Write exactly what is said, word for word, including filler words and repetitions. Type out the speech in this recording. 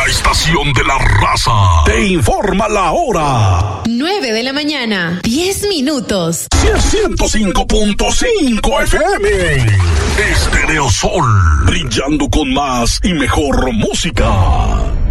estación de la raza te informa la hora. nueve de la mañana, diez minutos. ciento cinco punto cinco F M. Estereosol, brillando con más y mejor música.